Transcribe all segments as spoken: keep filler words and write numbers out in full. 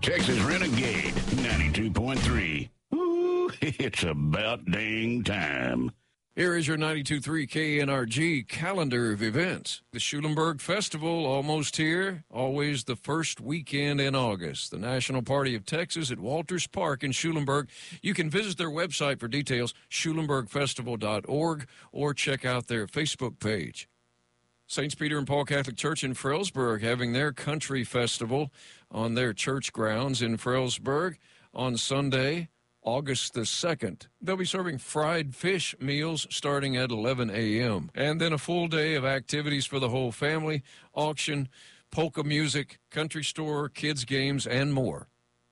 Texas Renegade ninety-two point three. Ooh, it's about dang time. Here is your ninety-two point three K N R G calendar of events. The Schulenburg Festival, almost here, always the first weekend in August. The National Party of Texas at Walters Park in Schulenburg. You can visit their website for details, schulenburg festival dot org, or check out their Facebook page. Saints Peter and Paul Catholic Church in Frelsburg having their country festival on their church grounds in Frelsburg on Sunday, August the second. They'll be serving fried fish meals starting at eleven a.m. And then a full day of activities for the whole family, auction, polka music, country store, kids games, and more.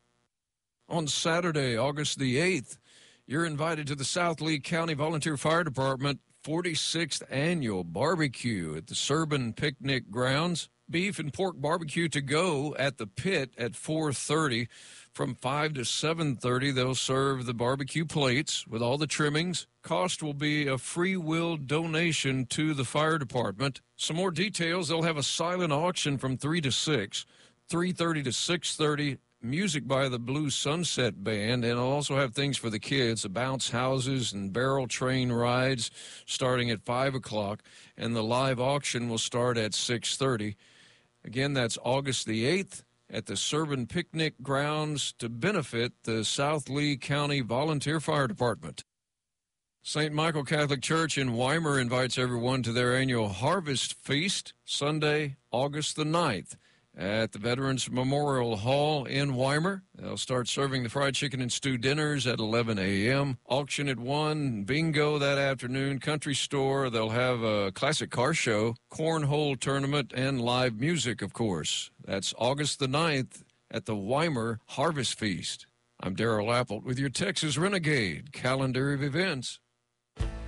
On Saturday, August the eighth, you're invited to the South Lee County Volunteer Fire Department forty-sixth Annual Barbecue at the Serban Picnic Grounds. Beef and pork barbecue to go at the pit at four thirty. From five to seven thirty, they'll serve the barbecue plates with all the trimmings. Cost will be a free will donation to the fire department. Some more details, they'll have a silent auction from three to six, three thirty to six thirty, music by the Blue Sunset Band, and I'll also have things for the kids, the bounce houses and barrel train rides starting at five o'clock, and the live auction will start at six thirty. Again, that's August the eighth. At the Serban Picnic Grounds to benefit the South Lee County Volunteer Fire Department. Saint Michael Catholic Church in Weimar invites everyone to their annual Harvest Feast, Sunday, August the ninth, at the Veterans Memorial Hall in Weimar. They'll start serving the fried chicken and stew dinners at eleven a.m. Auction at one, bingo that afternoon, country store. They'll have a classic car show, cornhole tournament, and live music, of course. That's August the ninth at the Weimar Harvest Feast. I'm Darrell Appelt with your Texas Renegade calendar of events.